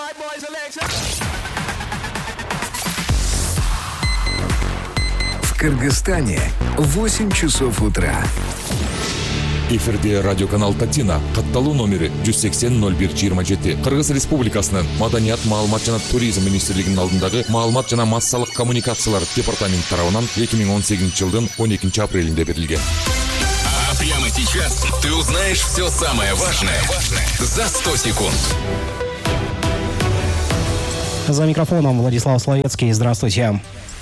В Кыргызстане 8 часов утра. Эфирде радиоканал Татина, катталуу номери 180-01-27. Кыргыз Республикасынын Маданият, маалымат жана туризм министрлигинин алдындагы маалымат жана массалык коммуникациялар департаменти тарабынан 2018 жылдын 12 апрелинде берилген. А прямо сейчас ты узнаешь все самое важное за 100 секунд. За микрофоном Владислав Словецкий. Здравствуйте.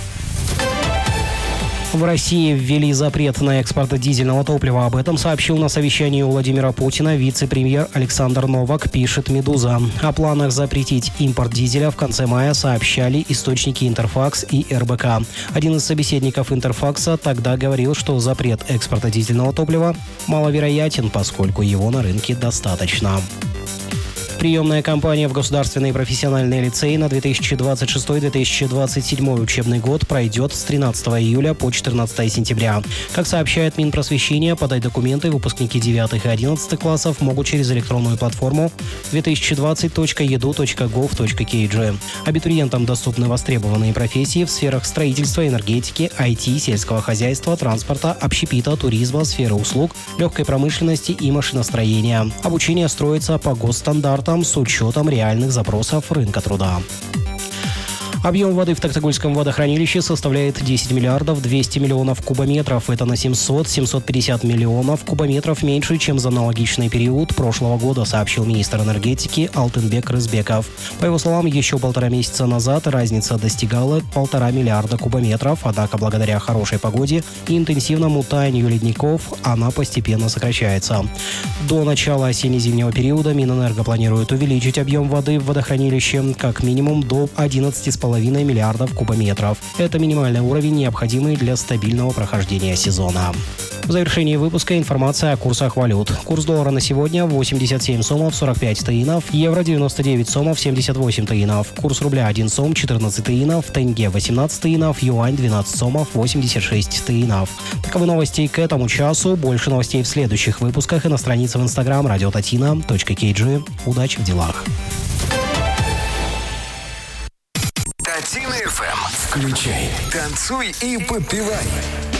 В России ввели запрет на экспорт дизельного топлива. Об этом сообщил на совещании у Владимира Путина вице-премьер Александр Новак, пишет «Медуза». О планах запретить импорт дизеля в конце мая сообщали источники Интерфакс и РБК. Один из собеседников Интерфакса тогда говорил, что запрет экспорта дизельного топлива маловероятен, поскольку его на рынке достаточно. Приемная кампания в государственные профессиональные лицеи на 2026-2027 учебный год пройдет с 13 июля по 14 сентября. Как сообщает Минпросвещение, подать документы выпускники 9 и 11 классов могут через электронную платформу 2020.edu.gov.kg. Абитуриентам доступны востребованные профессии в сферах строительства, энергетики, IT, сельского хозяйства, транспорта, общепита, туризма, сферы услуг, легкой промышленности и машиностроения. Обучение строится по госстандартам с учетом реальных запросов рынка труда. Объем воды в Токтагульском водохранилище составляет 10 миллиардов 200 миллионов кубометров. Это на 700-750 миллионов кубометров меньше, чем за аналогичный период прошлого года, сообщил министр энергетики Алтынбек Рызбеков. По его словам, еще 1,5 месяца назад разница достигала 1,5 миллиарда кубометров, однако благодаря хорошей погоде и интенсивному таянию ледников она постепенно сокращается. До начала осенне-зимнего периода Минэнерго планирует увеличить объем воды в водохранилище как минимум до 11,5 миллиардов кубометров. Это минимальный уровень, необходимый для стабильного прохождения сезона. В завершении выпуска информация о курсах валют. Курс доллара на сегодня 87 сомов 45 таинов, евро 99 сомов 78 таинов, курс рубля 1 сом 14 таинов, тенге 18 таинов, юань 12 сомов 86 таинов. Таковы новости к этому часу. Больше новостей в следующих выпусках и на странице в Instagram radiotatina.kg. Удачи в делах. Татина ФМ. Включай, танцуй и подпевай.